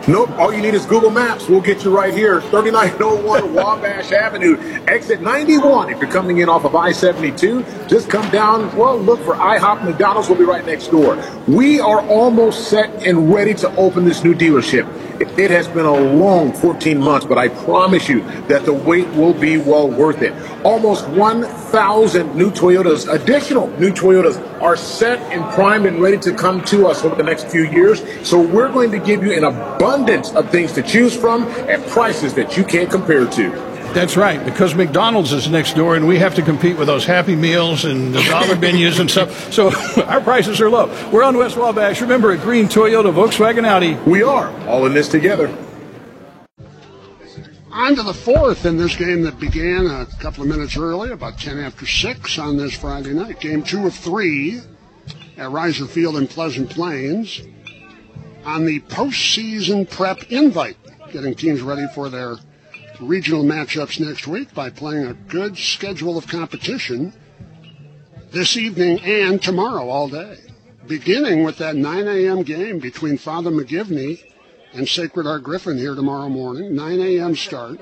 Nope, all you need is Google Maps. We'll get you right here. 3901 Wabash Avenue, exit 91. If you're coming in off of I-72, just come down, well, look for IHOP McDonald's. We'll be right next door. We are almost set and ready to open this new dealership. It has been a long 14 months, but I promise you that the wait will be well worth it. Almost 1,000 new Toyotas, additional new Toyotas, are set and primed and ready to come to us over the next few years. So we're going to give you an abundance of things to choose from at prices that you can't compare to. That's right, because McDonald's is next door, and we have to compete with those Happy Meals and the dollar menus and stuff. So our prices are low. We're on West Wabash. Remember, at Green, Toyota, Volkswagen, Audi. We are all in this together. On to the fourth in this game that began a couple of minutes early, about 10 after 6 on this Friday night. Game 2 of 3 at Riser Field in Pleasant Plains on the postseason prep invite, getting teams ready for their regional matchups next week by playing a good schedule of competition this evening and tomorrow all day, beginning with that 9 a.m. game between Father McGivney and Sacred Heart Griffin here tomorrow morning. 9 a.m. start.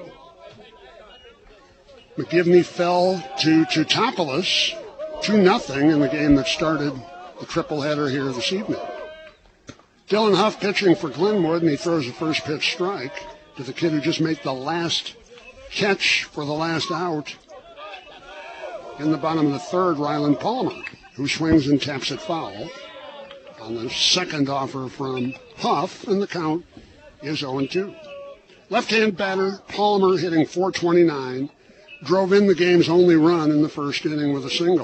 McGivney fell to Teutopolis 2-0 in the game that started the tripleheader here this evening. Dylan Huff pitching for Glenwood, and he throws the first pitch strike to the kid who just made the last catch for the last out in the bottom of the third, Ryland Palmer, who swings and taps it foul on the second offer from Huff, and the count is 0-2. Left-hand batter Palmer, hitting .429, drove in the game's only run in the first inning with a single.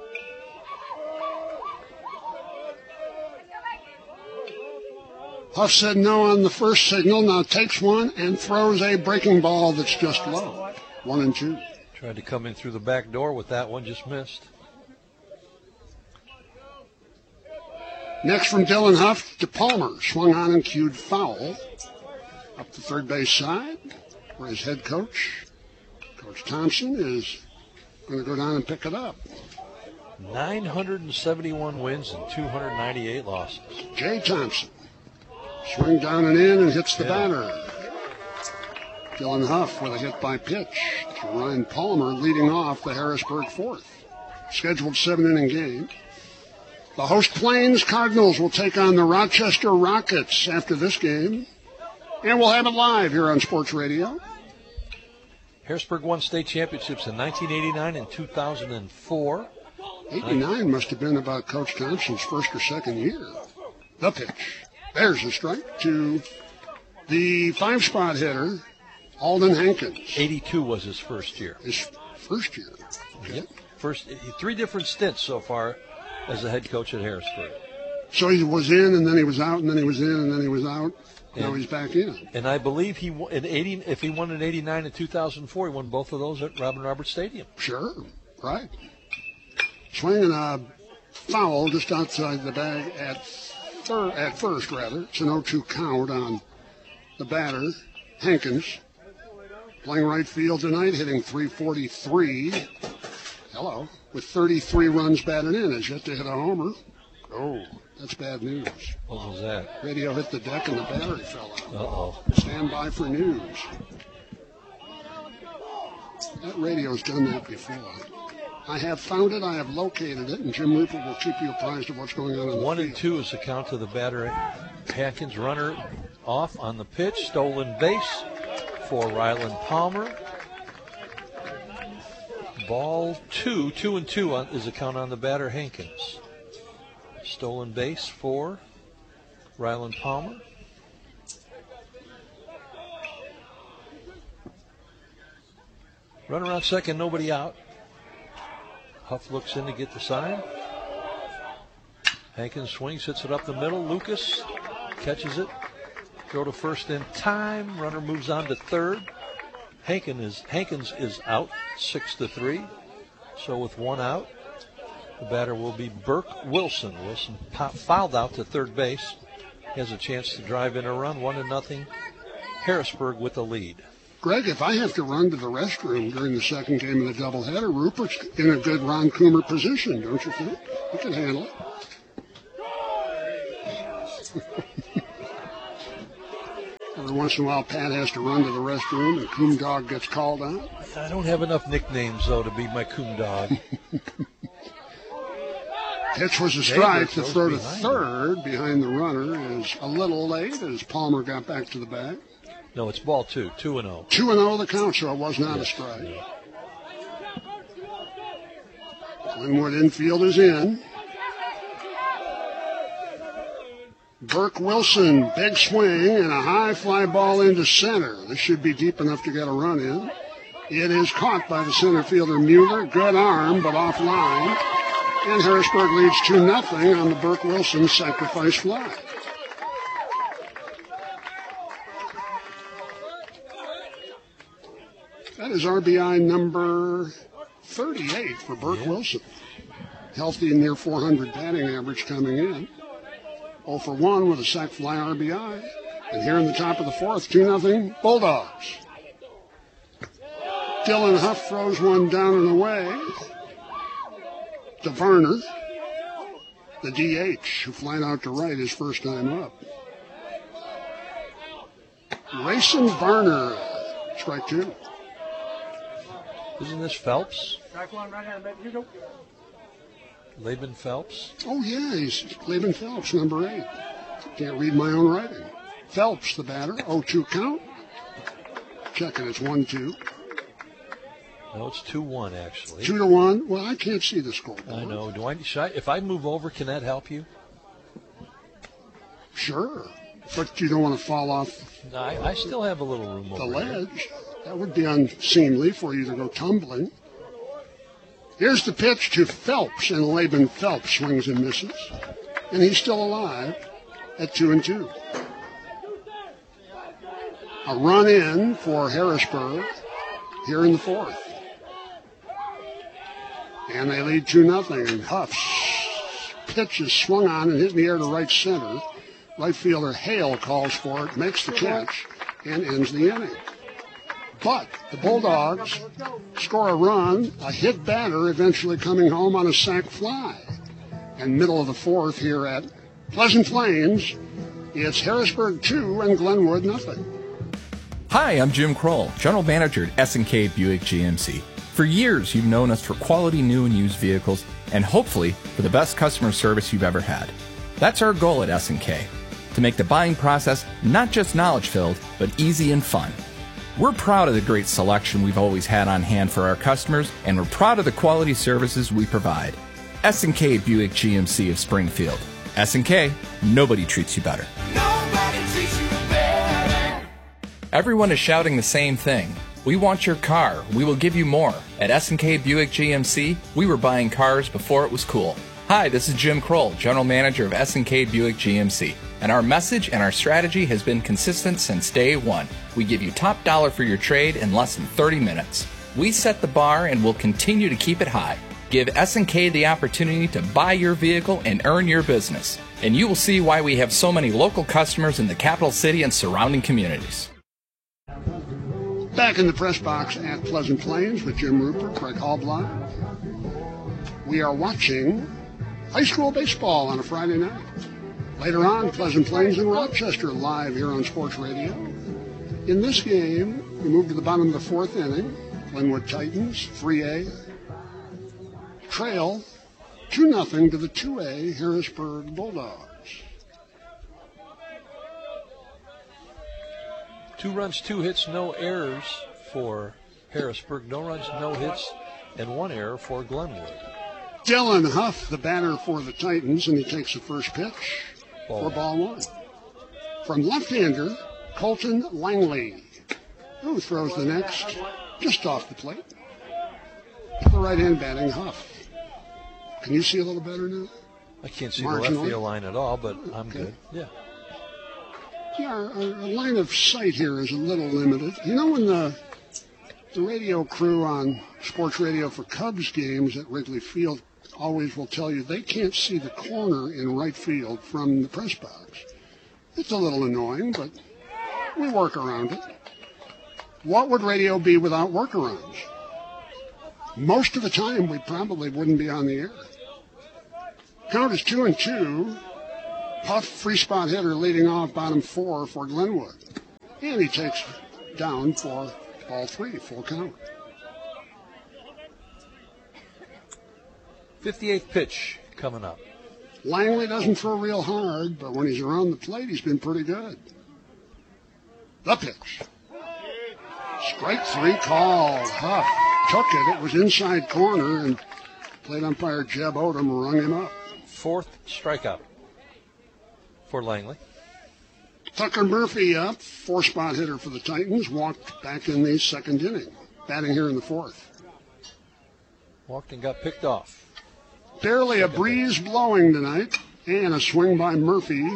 Huff said no on the first signal, now takes one and throws a breaking ball that's just low. 1-2. Tried to come in through the back door with that one, just missed. Next from Dylan Huff to Palmer, swung on and cued foul. Up the third base side, where his head coach, Coach Thompson, is going to go down and pick it up. 971 wins and 298 losses. Jay Thompson. Swing down and in and hits the batter. Dylan Huff with a hit by pitch to Ryan Palmer, leading off the Harrisburg fourth. Scheduled 7-inning game. The host Plains Cardinals will take on the Rochester Rockets after this game. And we'll have it live here on Sports Radio. Harrisburg won state championships in 1989 and 2004. 89 must have been about Coach Thompson's first or second year. The pitch. There's a strike to the 5-spot hitter, Alden Hankins. 82 was his first year. His first year. Yep. First, 3 different stints so far as the head coach at Harrisburg. So he was in, and then he was out, and then he was in, and then he was out. Now he's back in. And I believe if he won in 89 and 2004, he won both of those at Robin Roberts Stadium. Sure, right. Swinging a foul just outside the bag at first. It's an 0-2 count on the batter, Hankins. Playing right field tonight, hitting .343. Hello. With 33 runs batted in, has yet to hit a homer. Oh, that's bad news. What was that? Radio hit the deck and the battery fell out. Uh-oh. Stand by for news. That radio's done that before. I have found it, I have located it, and Jim Rupert will keep you apprised of what's going on in the 1 field. and 2 is the count to the batter. Hankins, runner off on the pitch, stolen base for Ryland Palmer. Ball 2, 2 and 2 is the count on the batter, Hankins. Stolen base for Ryland Palmer. Runner on second, nobody out. Huff looks in to get the sign. Hankins swings, hits it up the middle. Lucas catches it. Throw to first in time. Runner moves on to third. Hankins is out, 6-3. So with one out, the batter will be Burke Wilson. Wilson fouled out to third base. He has a chance to drive in a run, 1-0. Harrisburg with the lead. Greg, if I have to run to the restroom during the second game of the doubleheader, Rupert's in a good Ron Coomer position, don't you think? He can handle it. Every once in a while, Pat has to run to the restroom, and Coon Dog gets called on. I don't have enough nicknames, though, to be my Coon Dog. Pitch was a strike. The throw to third behind the runner is a little late as Palmer got back to the bag. No, it's ball 2, 2-0. 2-0 the count, so it was not a strike. Yeah. Glenwood infield is in. Burke Wilson, big swing and a high fly ball into center. This should be deep enough to get a run in. It is caught by the center fielder Mueller. Good arm, but offline. And Harrisburg leads 2-0 on the Burke Wilson sacrifice fly. That is RBI number 38 for Burke Wilson. Healthy and near 400 batting average coming in. 0 for 1 with a sac fly RBI. And here in the top of the fourth, 2-0 Bulldogs. Dylan Huff throws one down and away to Varner, the DH, who flied out to right his first time up. Rayson Varner, strike 2. Isn't this Phelps? Laban Phelps? Oh, yeah, he's Laban Phelps, number 8. Can't read my own writing. Phelps, the batter, 0-2 count. Checking, it's 1-2. No, it's 2-1, actually. 2-1. Well, I can't see the scoreboard. I know. If I move over, can that help you? Sure. But you don't want to fall off No, I still have a little room the over here. ledge. That would be unseemly for you to go tumbling. Here's the pitch to Phelps, and Laban Phelps swings and misses. And he's still alive at 2-2. A run in for Harrisburg here in the fourth. And they lead 2-0. And Huff's pitch is swung on and hit in the air to right center. Right fielder Hale calls for it, makes the catch, and ends the inning. But the Bulldogs score a run, a hit batter eventually coming home on a sac fly. And middle of the fourth here at Pleasant Plains, it's Harrisburg 2 and Glenwood nothing. Hi, I'm Jim Kroll, General Manager at S&K Buick GMC. For years, you've known us for quality new and used vehicles and hopefully for the best customer service you've ever had. That's our goal at S&K, to make the buying process not just knowledge-filled, but easy and fun. We're proud of the great selection we've always had on hand for our customers, and we're proud of the quality services we provide. S&K Buick GMC of Springfield. S&K, nobody treats you better. Nobody treats you better. Everyone is shouting the same thing. We want your car. We will give you more. At S&K Buick GMC, we were buying cars before it was cool. Hi, this is Jim Kroll, General Manager of S&K Buick GMC. And our message and our strategy has been consistent since day one. We give you top dollar for your trade in less than 30 minutes. We set the bar and will continue to keep it high. Give S&K the opportunity to buy your vehicle and earn your business. And you will see why we have so many local customers in the capital city and surrounding communities. Back in the press box at Pleasant Plains with Jim Rupert, Greg Hallblock. We are watching high school baseball on a Friday night. Later on, Pleasant Plains and Rochester live here on Sports Radio. In this game, we move to the bottom of the fourth inning. Glenwood Titans, 3A, trail 2-0 to the 2A Harrisburg Bulldogs. 2 runs, 2 hits, no errors for Harrisburg. No runs, no hits, and 1 error for Glenwood. Dylan Huff, the batter for the Titans, and he takes the first pitch for ball 1. From left-hander, Colton Langley, who throws the next just off the plate. The right-hand batting Huff. Can you see a little better now? I can't see the left field line at all, but I'm good. Yeah. Yeah, our line of sight here is a little limited. You know, when the radio crew on sports radio for Cubs games at Wrigley Field always will tell you they can't see the corner in right field from the press box. It's a little annoying, but we work around it. What would radio be without workarounds? Most of the time, we probably wouldn't be on the air. Count is 2-2. Puff, free spot hitter leading off bottom 4 for Glenwood. And he takes down for ball 3, full count. 58th pitch coming up. Langley doesn't throw real hard, but when he's around the plate, he's been pretty good. The pitch. Strike 3 called. Huff took it. It was inside corner, and plate umpire Jeb Odom rung him up. 4th strikeout for Langley. Tucker Murphy up, 4-spot hitter for the Titans, walked back in the second inning, batting here in the 4th. Walked and got picked off. Barely a breeze blowing tonight, and a swing by Murphy,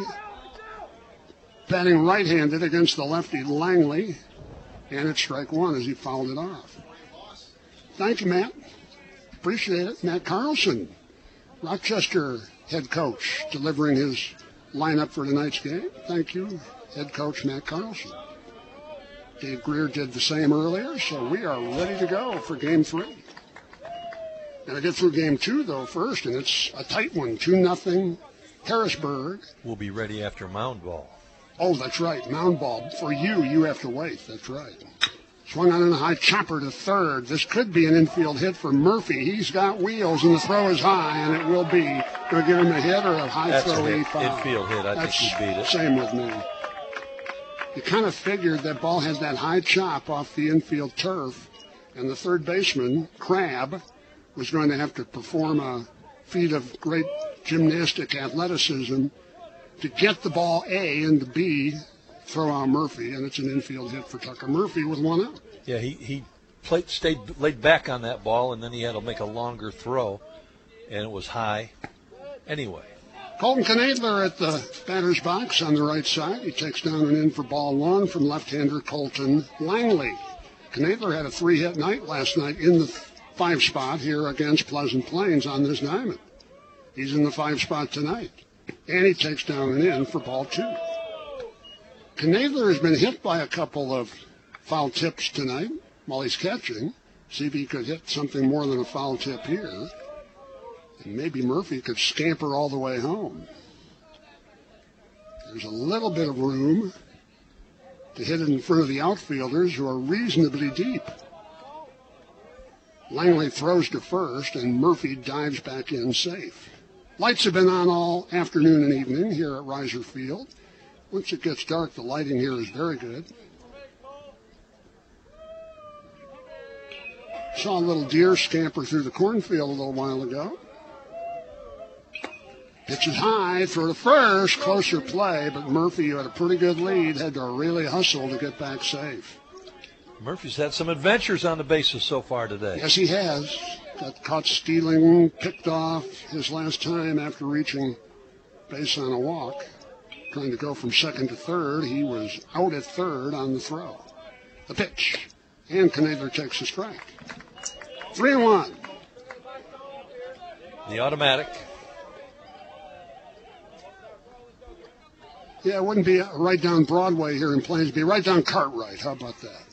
batting right-handed against the lefty Langley, and it's strike 1 as he fouled it off. Thank you, Matt. Appreciate it. Matt Carlson, Rochester head coach, delivering his lineup for tonight's game. Thank you, head coach Matt Carlson. Dave Greer did the same earlier, so we are ready to go for game 3. Going to get through game 2, though, first, and it's a tight one, 2-0 Harrisburg. We'll be ready after mound ball. Oh, that's right, mound ball. For you have to wait. That's right. Swung on in a high chopper to third. This could be an infield hit for Murphy. He's got wheels, and the throw is high, and it will be. Going to give him a hit or a high That's throw? an foul. infield hit. I think he beat it. Same with me. You kind of figured that ball had that high chop off the infield turf, and the third baseman, Crabb, was going to have to perform a feat of great gymnastic athleticism to get the ball A and the B, throw out Murphy, and it's an infield hit for Tucker Murphy with 1 out. Yeah, he stayed laid back on that ball, and then he had to make a longer throw, and it was high. Anyway. Colton Knadler at the batter's box on the right side. He takes down and in for ball 1 from left-hander Colton Langley. Knadler had a 3-hit night last night in the 5 spot here against Pleasant Plains on this diamond. He's in the 5 spot tonight. And he takes down and in for ball 2. Knadler has been hit by a couple of foul tips tonight while he's catching. See if he could hit something more than a foul tip here. And maybe Murphy could scamper all the way home. There's a little bit of room to hit it in front of the outfielders who are reasonably deep. Langley throws to first, and Murphy dives back in safe. Lights have been on all afternoon and evening here at Reiser Field. Once it gets dark, the lighting here is very good. Saw a little deer scamper through the cornfield a little while ago. Pitch is high, throw to first, closer play, but Murphy, who had a pretty good lead, had to really hustle to get back safe. Murphy's had some adventures on the bases so far today. Yes, he has. Got caught stealing, picked off his last time after reaching base on a walk. Trying to go from second to third. He was out at third on the throw. The pitch. And Knadler takes a strike. 3-1. The automatic. Yeah, it wouldn't be right down Broadway here in Plains. It'd be right down Cartwright. How about that?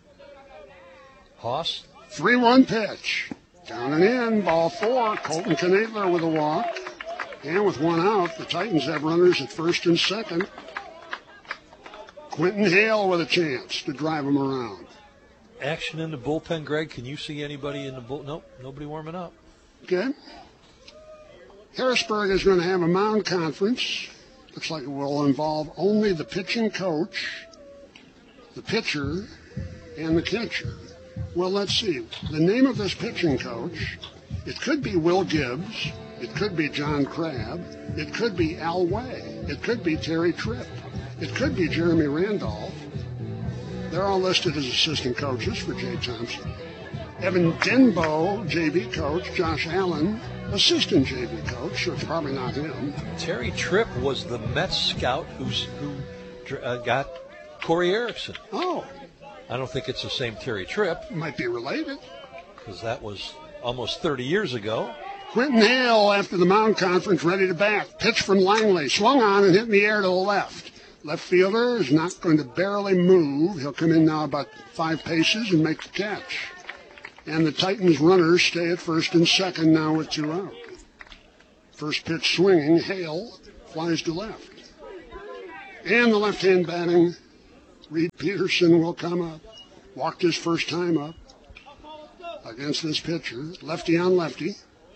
Haas. 3-1 pitch. Down and in, ball 4. Colton Knadler with a walk. And with 1 out, the Titans have runners at first and second. Quentin Hale with a chance to drive them around. Action in the bullpen, Greg. Can you see anybody in the bull? Nope, nobody warming up. Okay. Harrisburg is going to have a mound conference. Looks like it will involve only the pitching coach, the pitcher, and the catcher. Well, let's see. The name of this pitching coach, it could be Will Gibbs. It could be John Crabb. It could be Al Way. It could be Terry Tripp. It could be Jeremy Randolph. They're all listed as assistant coaches for Jay Thompson. Evan Denbo, JV coach. Josh Allen, assistant JV coach, so it's probably not him. Terry Tripp was the Mets scout who got Corey Erickson. Oh. I don't think it's the same Terry Tripp. Might be related. Because that was almost 30 years ago. Quentin Hale, after the mound conference, ready to bat. Pitch from Langley. Swung on and hit in the air to the left. Left fielder is not going to barely move. He'll come in now about 5 paces and make the catch. And the Titans runners stay at first and second now with 2 out. First pitch swinging. Hale flies to left. And the left-hand batting Reed Peterson will come up. Walked his first time up against this pitcher. Lefty on lefty.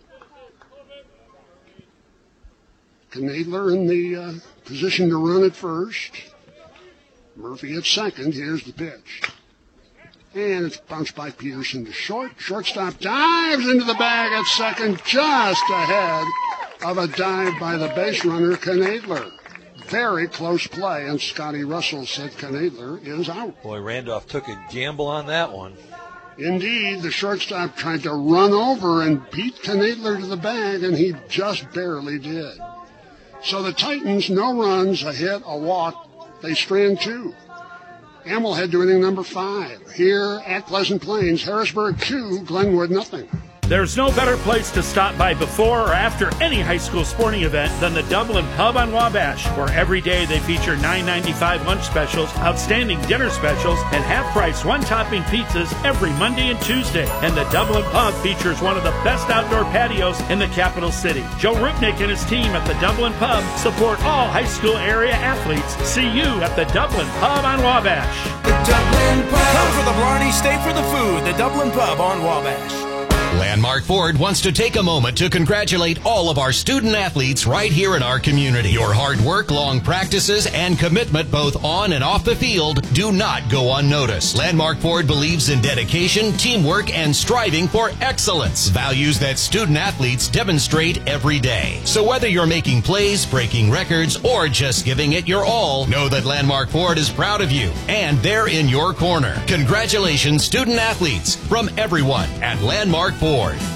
Knadler in the position to run at first. Murphy at second. Here's the pitch. And it's bounced by Peterson to short. Shortstop dives into the bag at second, just ahead of a dive by the base runner, Knadler. Very close play, and Scotty Russell said Knadler is out. Boy, Randolph took a gamble on that one. Indeed, the shortstop tried to run over and beat Knadler to the bag, and he just barely did. So the Titans, no runs, a hit, a walk. They strand 2. Amelhead to inning number 5. Here at Pleasant Plains, Harrisburg 2, Glenwood nothing. There's no better place to stop by before or after any high school sporting event than the Dublin Pub on Wabash, where every day they feature $9.95 lunch specials, outstanding dinner specials, and half-price one-topping pizzas every Monday and Tuesday. And the Dublin Pub features one of the best outdoor patios in the capital city. Joe Rupnick and his team at the Dublin Pub support all high school area athletes. See you at the Dublin Pub on Wabash. The Dublin Pub. Come for the Blarney, stay for the food. The Dublin Pub on Wabash. Landmark Ford wants to take a moment to congratulate all of our student athletes right here in our community. Your hard work, long practices, and commitment both on and off the field do not go unnoticed. Landmark Ford believes in dedication, teamwork, and striving for excellence, values that student athletes demonstrate every day. So whether you're making plays, breaking records, or just giving it your all, know that Landmark Ford is proud of you, and they're in your corner. Congratulations, student athletes, from everyone at Landmark Ford.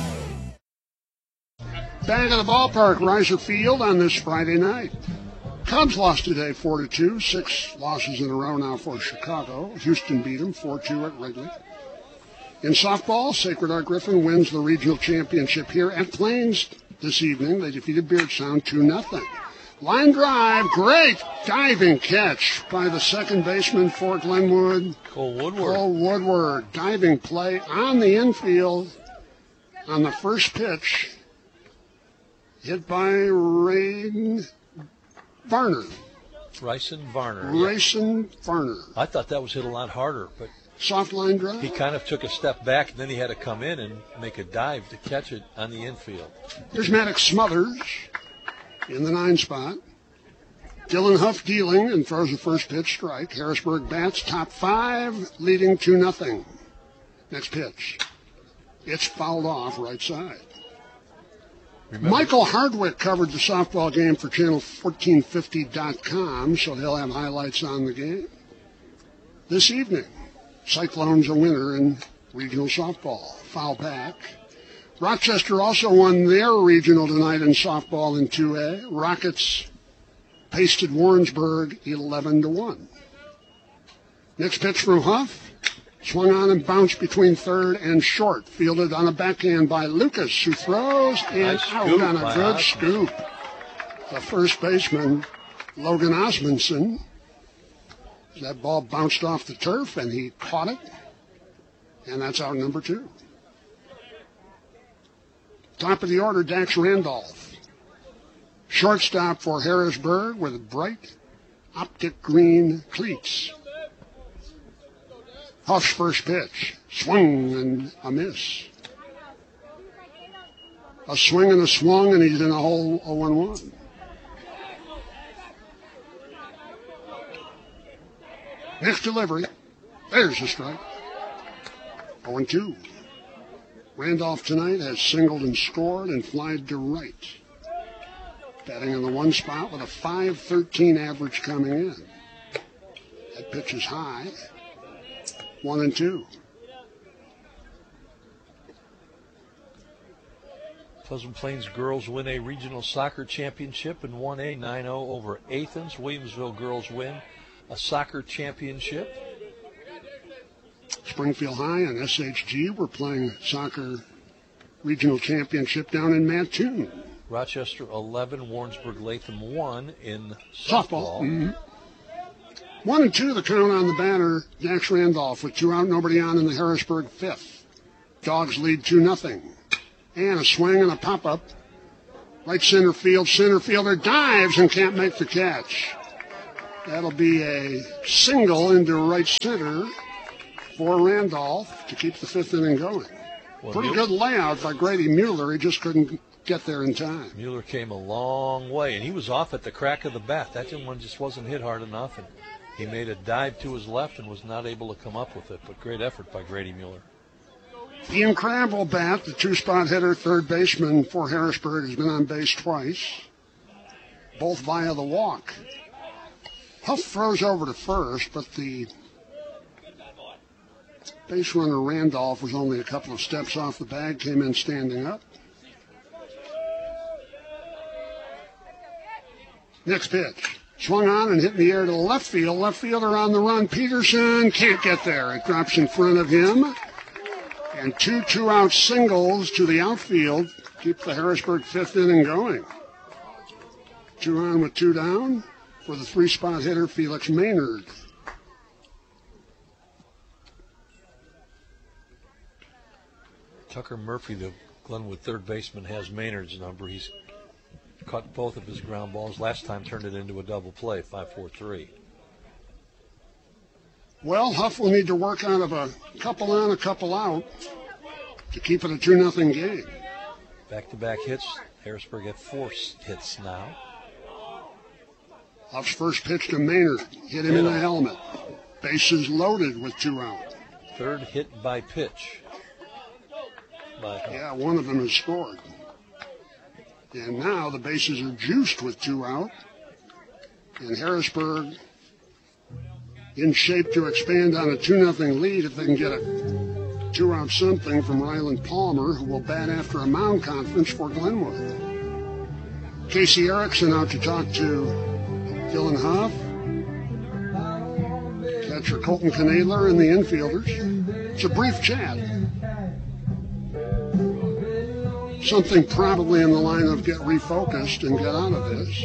Back at the ballpark, Reiser Field on this Friday night. Cubs lost today 4-2, 6 losses in a row now for Chicago. Houston beat them 4-2 at Wrigley. In softball, Sacred Heart Griffin wins the regional championship here at Plains this evening. They defeated Beardstown 2-0. Line drive, great diving catch by the second baseman for Glenwood. Cole Woodward. Cole Woodward, diving play on the infield. On the first pitch, hit by Rayson Varner. Rayson Varner. Rayson Varner. I thought that was hit a lot harder, but soft line drive. He kind of took a step back, and then he had to come in and make a dive to catch it on the infield. Here's Maddox Smothers in the 9 spot. Dylan Huff dealing and throws the first pitch strike. Harrisburg bats top 5, leading 2-0. Next pitch. It's fouled off right side. Remember, Michael Hardwick covered the softball game for Channel1450.com, so he'll have highlights on the game. This evening, Cyclones a winner in regional softball. Foul back. Rochester also won their regional tonight in softball in 2A. Rockets pasted Warrensburg 11-1. Next pitch from Huff. Swung on and bounced between third and short. Fielded on a backhand by Lucas, who throws and out on a good scoop. The first baseman, Logan Osmondson. That ball bounced off the turf, and he caught it. And that's out number 2. Top of the order, Dax Randolph. Shortstop for Harrisburg with bright optic green cleats. Huff's first pitch, swung and a miss. A swing and a swung, and he's in a hole 0-1. Next delivery, there's the strike. 0-2. Randolph tonight has singled and scored and flied to right. Batting in the 1 spot with a .513 average coming in. That pitch is high. 1-2. Pleasant Plains girls win a regional soccer championship in 1A 9-0 over Athens. Williamsville girls win a soccer championship. Springfield High and SHG were playing soccer regional championship down in Mattoon. Rochester 11, Warrensburg Latham 1 in softball. Mm-hmm. 1-2 the count on the batter, Dax Randolph, with 2 out, nobody on in the Harrisburg 5th. Dogs lead 2-0. And a swing and a pop-up. Right center field, center fielder dives and can't make the catch. That'll be a single into right center for Randolph to keep the fifth inning going. Well, Pretty good layout by Grady Mueller. He just couldn't get there in time. Mueller came a long way, and he was off at the crack of the bat. That one just wasn't hit hard enough, and he made a dive to his left and was not able to come up with it. But great effort by Grady Mueller. Ian Crabb will bat, the two-spot hitter, third baseman for Harrisburg, has been on base twice, both via the walk. Huff throws over to first, but the base runner Randolph was only a couple of steps off the bag, came in standing up. Next pitch. Swung on and hit in the air to the left field. Left fielder on the run. Peterson can't get there. It drops in front of him. And two-out singles to the outfield keep the Harrisburg fifth inning going. 2 on with 2 down for the three-spot hitter Felix Maynard. Tucker Murphy, the Glenwood third baseman, has Maynard's number. He's caught both of his ground balls. Last time turned it into a double play, 5-4-3. Well, Huff will need to work out of a couple on, a couple out to keep it a 2-0 game. Back-to-back hits. Harrisburg at 4 hits now. Huff's first pitch to Maynard. Hit him in the helmet. Bases loaded with 2 out. Third hit by pitch. Yeah, one of them has scored. And now the bases are juiced with 2 out. And Harrisburg in shape to expand on a 2-0 lead if they can get a 2-out something from Ryland Palmer, who will bat after a mound conference for Glenwood. Casey Erickson out to talk to Dylan Huff. Catcher Colton Knadler and the infielders. It's a brief chat. Something probably in the line of get refocused and get out of this.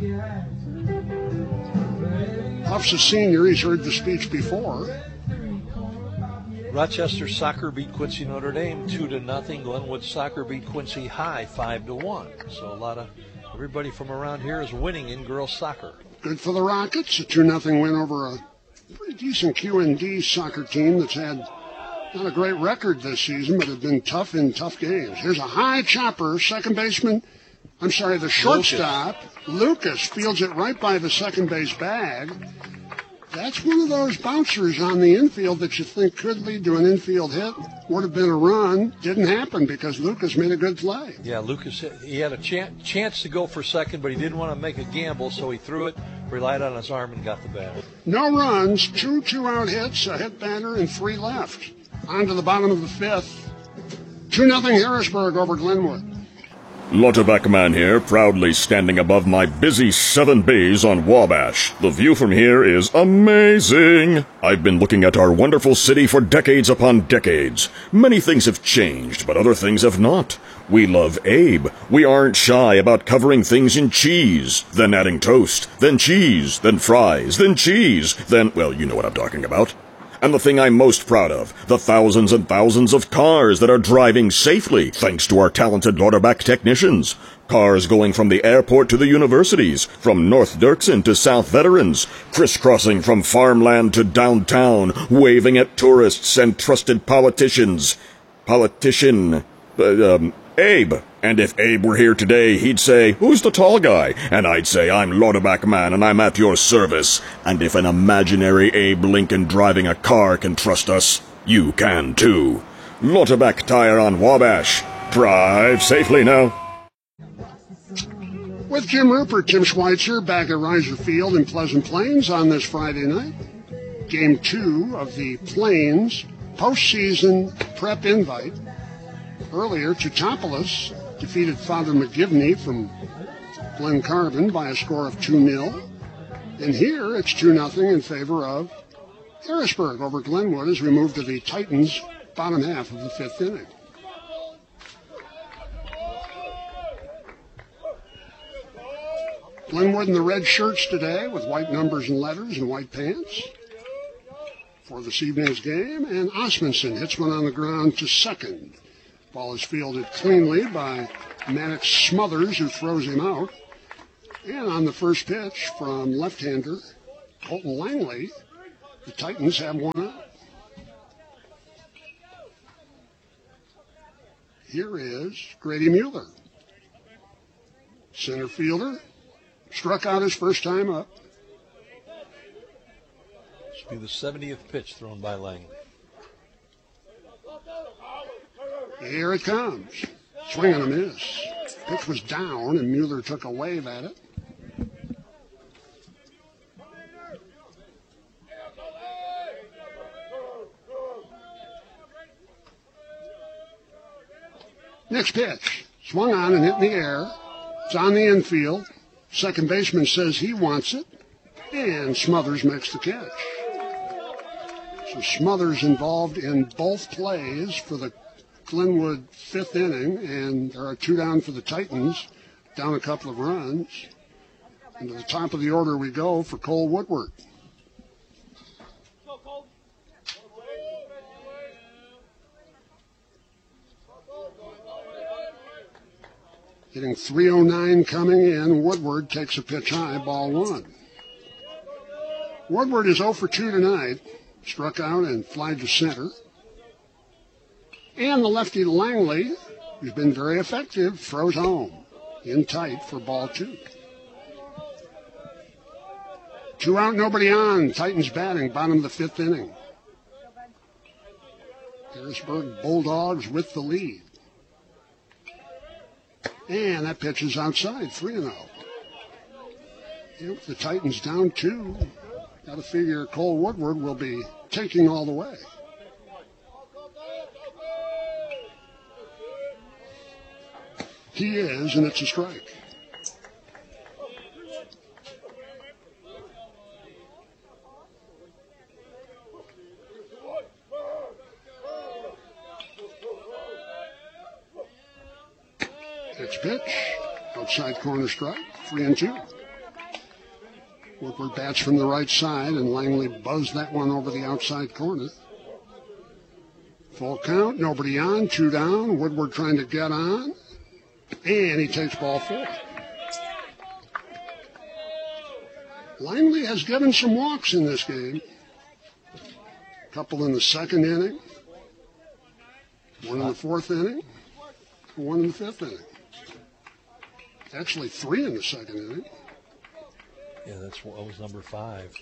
Huff's a senior. He's heard the speech before. Rochester Soccer beat Quincy Notre Dame 2-0. Glenwood Soccer beat Quincy High 5-1. So everybody from around here is winning in girls soccer. Good for the Rockets. A 2-0 win over a pretty decent QND soccer team that's had not a great record this season, but have been tough in tough games. Here's a high chopper. The shortstop, Lucas, fields it right by the second base bag. That's one of those bouncers on the infield that you think could lead to an infield hit. Would have been a run. Didn't happen because Lucas made a good play. Yeah, Lucas, he had a chance to go for second, but he didn't want to make a gamble, so he threw it, relied on his arm, and got the bat. No runs, 2 2-out hits, a hit batter, and 3 left. On to the bottom of the fifth. 2-0 Harrisburg over Glenwood. Lauterbach man here, proudly standing above my busy 7 bays on Wabash. The view from here is amazing. I've been looking at our wonderful city for decades upon decades. Many things have changed, but other things have not. We love Abe. We aren't shy about covering things in cheese, then adding toast, then cheese, then fries, then cheese, then, well, you know what I'm talking about. And the thing I'm most proud of, the thousands and thousands of cars that are driving safely thanks to our talented Lauterbach technicians. Cars going from the airport to the universities, from North Dirksen to South Veterans, crisscrossing from farmland to downtown, waving at tourists and trusted politicians. Abe. And if Abe were here today, he'd say, "Who's the tall guy?" And I'd say, "I'm Lauterbach man, and I'm at your service." And if an imaginary Abe Lincoln driving a car can trust us, you can too. Lauterbach Tire on Wabash. Drive safely now. With Jim Rupert, Tim Schweitzer back at Reiser Field in Pleasant Plains on this Friday night. Game 2 of the Plains postseason prep invite. Earlier, Teutopolis defeated Father McGivney from Glen Carbon by a score of 2-0. And here, it's 2-0 in favor of Harrisburg over Glenwood as we move to the Titans' bottom half of the 5th inning. Glenwood in the red shirts today with white numbers and letters and white pants for this evening's game. And Osmondson hits one on the ground to second. Ball is fielded cleanly by Maddox Smothers, who throws him out. And on the first pitch from left-hander Colton Langley. The Titans have one out. Here is Grady Mueller. Center fielder. Struck out his first time up. This will be the 70th pitch thrown by Langley. Here it comes. Swing and a miss. Pitch was down, and Mueller took a wave at it. Next pitch. Swung on and hit in the air. It's on the infield. Second baseman says he wants it. And Smothers makes the catch. So Smothers involved in both plays for the Glenwood fifth inning, and there are two down for the Titans, down a couple of runs. And to the top of the order we go for Cole Woodward. Hitting .309 coming in. Woodward takes a pitch high, ball one. Woodward is 0 for 2 tonight. Struck out and flied to center. And the lefty Langley, who's been very effective, throws home. In tight for ball two. 2 out, nobody on. Titans batting, bottom of the fifth inning. Harrisburg Bulldogs with the lead. And that pitch is outside, 3-0. Yep, the Titans down 2. Got to figure Cole Woodward will be taking all the way. He is, and it's a strike. Next pitch, outside corner strike, 3-2. Woodward bats from the right side, and Langley buzzed that one over the outside corner. Full count, nobody on, 2 down. Woodward trying to get on, and he takes ball 4. Langley has given some walks in this game. A couple in the second inning, 1 in the fourth inning, 1 in the fifth inning. Actually 3 in the second inning. Yeah, that was number 5.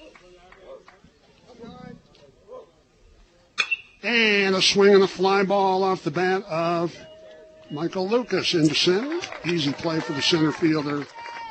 And a swing and a fly ball off the bat of Michael Lucas into center. Easy play for the center fielder.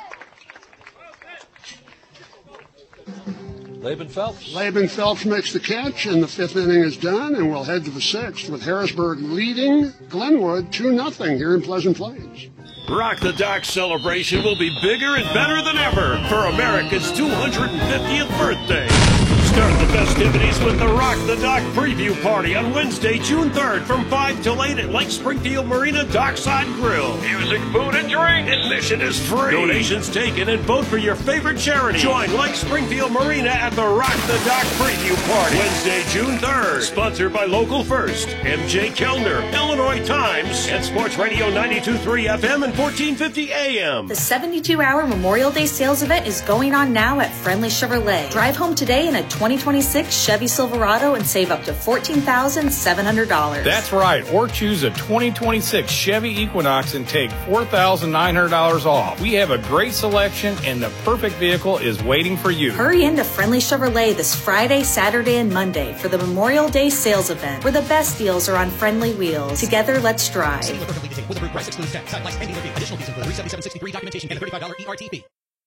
Laban Phelps. Laban Phelps makes the catch, and the fifth inning is done, and we'll head to the sixth with Harrisburg leading Glenwood 2-0 here in Pleasant Plains. Rock the Dock celebration will be bigger and better than ever for America's 250th birthday. Start the festivities with the Rock the Dock preview party on Wednesday, June 3rd from 5 till 8 at Lake Springfield Marina Dockside Grill. Music, food, and drink. Admission is free. Donations taken and vote for your favorite charity. Join Lake Springfield Marina at the Rock the Dock preview party Wednesday, June 3rd. Sponsored by Local First, MJ Kellner, Illinois Times, and Sports Radio 92.3 FM and 1450 AM. The 72-hour Memorial Day sales event is going on now at Friendly Chevrolet. Drive home today in a 2026 Chevy Silverado and save up to $14,700. That's right. Or choose a 2026 Chevy Equinox and take $4,900 off. We have a great selection, and the perfect vehicle is waiting for you. Hurry into Friendly Chevrolet this Friday, Saturday, and Monday for the Memorial Day sales event, where the best deals are on friendly wheels. Together, let's drive. Additional fees include $377.63 documentation and a $35 ERTP.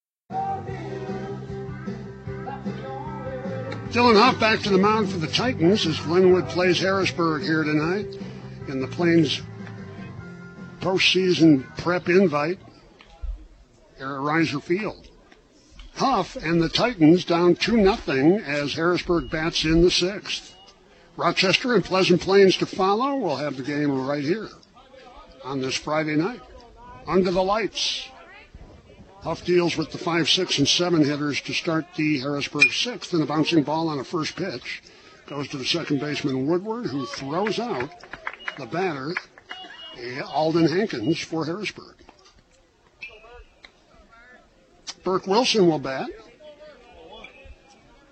Dylan Huff back to the mound for the Titans as Glenwood plays Harrisburg here tonight in the Plains postseason prep invite here at Reiser Field. Huff and the Titans down 2-0 as Harrisburg bats in the sixth. Rochester and Pleasant Plains to follow. We'll have the game right here on this Friday night. Under the lights. Huff deals with the 5, 6, and 7 hitters to start the Harrisburg sixth, and a bouncing ball on a first pitch goes to the second baseman Woodward, who throws out the batter, Alden Hankins, for Harrisburg. Burke Wilson will bat.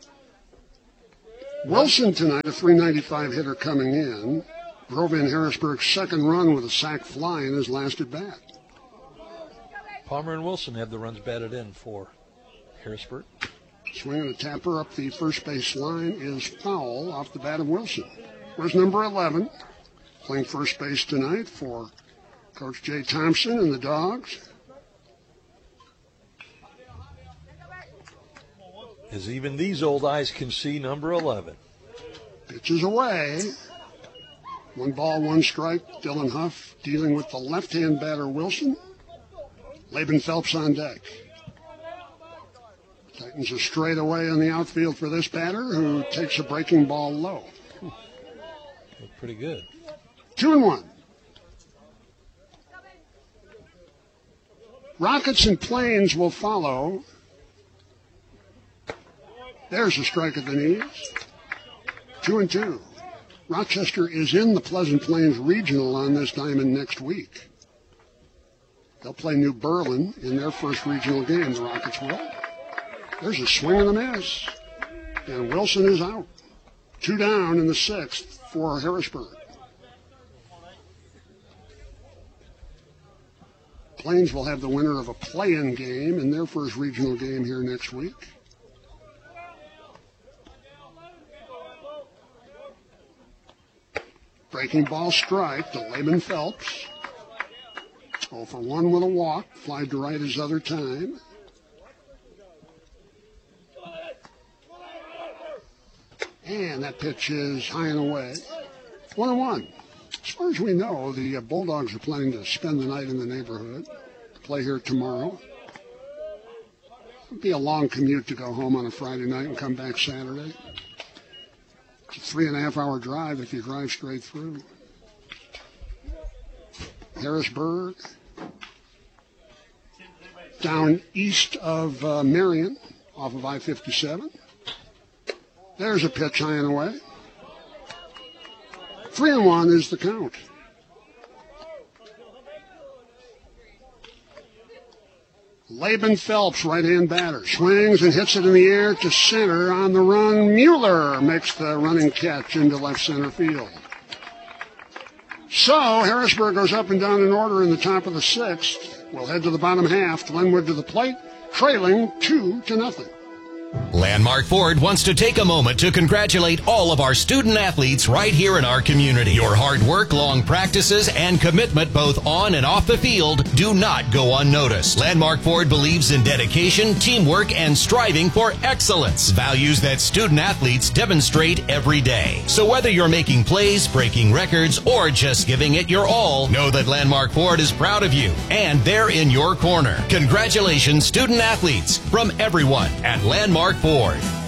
Wilson tonight, a .395 hitter coming in. Drove in Harrisburg's second run with a sac fly in his last at bat. Palmer and Wilson have the runs batted in for Harrisburg. Swinging a tapper up the first base line is foul off the bat of Wilson. Where's number 11? Playing first base tonight for Coach Jay Thompson and the Dogs. As even these old eyes can see, number 11. Pitches away. 1 ball, 1 strike. Dylan Huff dealing with the left-hand batter Wilson. Laban Phelps on deck. Titans are straight away in the outfield for this batter, who takes a breaking ball low. Looked pretty good. 2-1. Rockets and Plains will follow. There's a strike at the knees. 2-2. Rochester is in the Pleasant Plains Regional on this diamond next week. They'll play New Berlin in their first regional game, the Rockets will. There's a swing and a miss. And Wilson is out. 2 down in the 6th for Harrisburg. Plains will have the winner of a play-in game in their first regional game here next week. Breaking ball strike to Laban Phelps. 0 for 1 with a walk. Fly to right his other time. And that pitch is high and away. 1-1. As far as we know, the Bulldogs are planning to spend the night in the neighborhood. Play here tomorrow. It'll be a long commute to go home on a Friday night and come back Saturday. It's a 3.5-hour drive if you drive straight through. Harrisburg, down east of Marion, off of I-57. There's a pitch high and away. 3-1 is the count. Laban Phelps, right-hand batter, swings and hits it in the air to center. On the run, Mueller makes the running catch into left center field. So Harrisburg goes up and down in order in the top of the 6th. We'll head to the bottom half. Glenwood to the plate, trailing 2-0. Landmark Ford wants to take a moment to congratulate all of our student athletes right here in our community. Your hard work, long practices, and commitment both on and off the field do not go unnoticed. Landmark Ford believes in dedication, teamwork, and striving for excellence, values that student athletes demonstrate every day. So whether you're making plays, breaking records, or just giving it your all, know that Landmark Ford is proud of you, and they're in your corner. Congratulations, student athletes, from everyone at Landmark Ford.